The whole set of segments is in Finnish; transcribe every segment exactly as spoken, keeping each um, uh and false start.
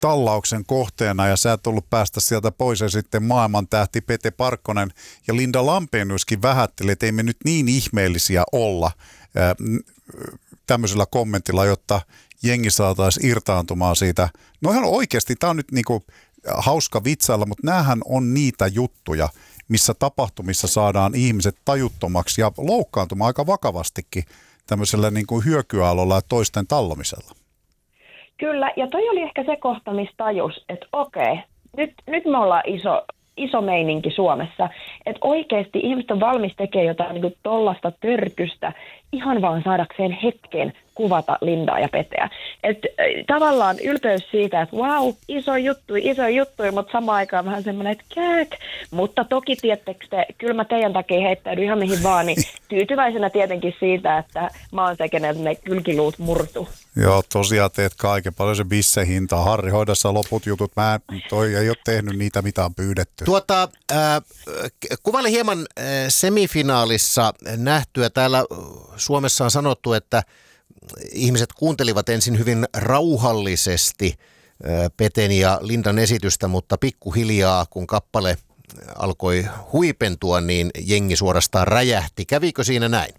tallauksen kohteena ja sä et ollut päästä sieltä pois ja sitten maailman tähti Pete Parkkonen ja Linda Lampeenyskin vähätteli, että ei me nyt niin ihmeellisiä olla ää, tämmöisellä kommentilla, jotta jengi saataisiin irtaantumaan siitä. No ihan oikeasti, tämä on nyt niinku hauska vitsailla, mutta näähän on niitä juttuja, missä tapahtumissa saadaan ihmiset tajuttomaksi ja loukkaantumaan aika vakavastikin tämmöisellä niin kuin hyökyalolla ja toisten tallomisella. Kyllä, ja toi oli ehkä se kohta, missä tajus, että okei, nyt, nyt me ollaan iso, iso meininki Suomessa, että oikeasti ihmiset on valmis tekemään jotain niin kuin tollasta törkystä ihan vaan saadakseen hetken kuvata Lindaa ja Peteä. Että tavallaan ylpeys siitä, että vau, iso juttu, iso juttu, mutta samaan aikaan vähän semmoinen, että kääk. Mutta toki tiettekö te, kyllä mä teidän takia heittäydyn ihan mihin vaan, niin tyytyväisenä tietenkin siitä, että mä oon se, keneltä ne kylkiluut murtu. Joo, tosiaan teet kaiken. Paljon se bisse hintaa. Harri, hoida sä loput jutut. Mä toi ei ole tehnyt niitä, mitä on pyydetty. Tuota, äh, kuvaile hieman äh, semifinaalissa nähtyä. Täällä Suomessa on sanottu, että ihmiset kuuntelivat ensin hyvin rauhallisesti Peten ja Lindan esitystä, mutta pikkuhiljaa, kun kappale alkoi huipentua, niin jengi suorastaan räjähti. Kävikö siinä näin?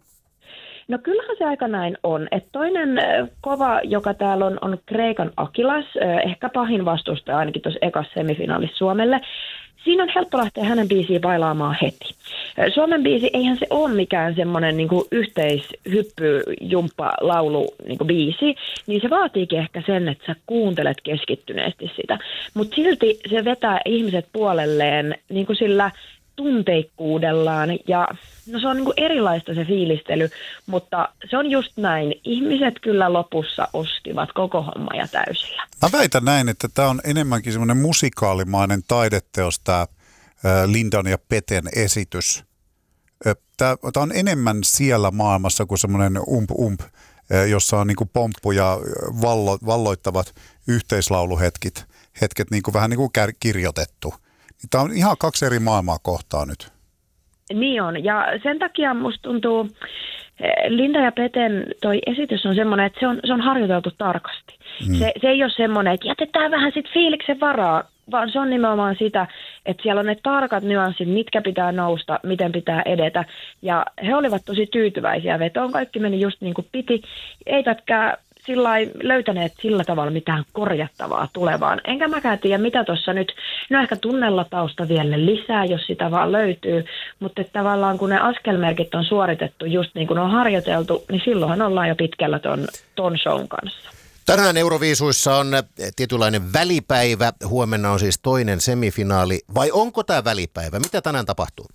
No kyllähän se aika näin on. Et toinen kova, joka täällä on, on Kreikan Akilas, ehkä pahin vastustaja ainakin tuossa ekassa semifinaalissa Suomelle. Siinä on helppo lähteä hänen biisiä bailaamaan heti. Suomen biisi, eihän se ole mikään semmoinen niin kuin yhteishyppy, jumppa, laulu niin kuin biisi, niin se vaatiikin ehkä sen, että sä kuuntelet keskittyneesti sitä. Mutta silti se vetää ihmiset puolelleen niin kuin sillä tunteikkuudellaan ja no se on niin kuin erilaista se fiilistely, mutta se on just näin. Ihmiset kyllä lopussa ostivat koko homma ja täysillä. Mä väitän näin, että tämä on enemmänkin semmoinen musikaalimainen taideteos, tämä Lindan ja Peten esitys. Tämä on enemmän siellä maailmassa kuin semmoinen ump-ump, jossa on niin kuin pomppu ja vallo, valloittavat yhteislauluhetket, hetket niin kuin vähän niin kuin kirjoitettu. Tämä on ihan kaksi eri maailmaa kohtaa nyt. Niin on, ja sen takia musta tuntuu, Linda ja Peten toi esitys on semmoinen, että se on, se on harjoiteltu tarkasti. Mm. Se, se ei ole semmoinen, että jätetään vähän sit fiiliksen varaa, vaan se on nimenomaan sitä, että siellä on ne tarkat nyanssit, mitkä pitää nousta, miten pitää edetä. Ja he olivat tosi tyytyväisiä vetoon, kaikki meni just niin kuin piti, eivätkä sillai löytäneet sillä tavalla mitään korjattavaa tulevaan. Enkä mäkään tiedä, mitä tuossa nyt, no ehkä tunnelatausta vielä lisää, jos sitä vaan löytyy, mutta että tavallaan kun ne askelmerkit on suoritettu just niin kuin on harjoiteltu, niin silloinhan ollaan jo pitkällä ton, ton shown kanssa. Tänään Euroviisuissa on tietynlainen välipäivä, huomenna on siis toinen semifinaali, vai onko tämä välipäivä? Mitä tänään tapahtuu?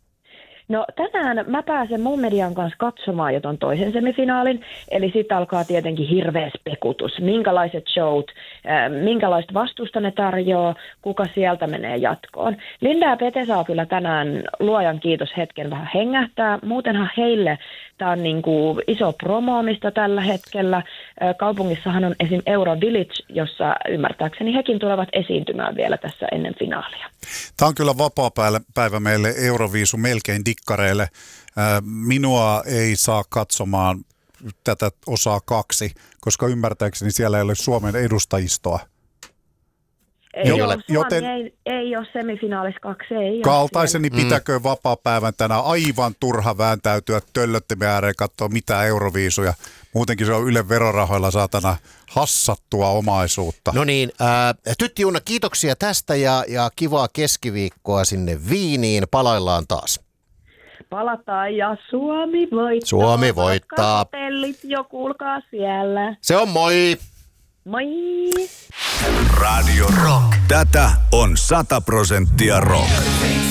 No tänään mä pääsen mun median kanssa katsomaan jo ton toisen semifinaalin, eli sitten alkaa tietenkin hirveä spekutus, minkälaiset showt, äh, minkälaista vastusta ne tarjoaa, kuka sieltä menee jatkoon. Linda ja Pete saa kyllä tänään luojan kiitos hetken vähän hengähtää, muutenhan heille tämä on niinku iso promoomista tällä hetkellä. Äh, kaupungissahan on esim. Euro Village, jossa ymmärtääkseni hekin tulevat esiintymään vielä tässä ennen finaalia. Tämä on kyllä vapaa päivä meille Euroviisu melkein dikkareille. Minua ei saa katsomaan tätä osaa kaksi, koska ymmärtääkseni siellä ei ole Suomen edustajistoa. Ei, ole, joten ei, ei ole semifinaalissa kaksi. Ei kaltaiseni pitäköön vapaa päivän tänään. Aivan turha vääntäytyä töllöttimen ääreen katsoa mitään Euroviisuja. Muutenkin se on Ylen verorahoilla saatana hassattua omaisuutta. No niin, äh, Tytti Junna, kiitoksia tästä ja, ja kivaa keskiviikkoa sinne Viiniin. Palaillaan taas. Palataan ja Suomi voittaa. Suomi voittaa. Hotellit jo, kuulkaa siellä. Se on moi! Moi! Radio Rock. Tätä on sata prosenttia rock.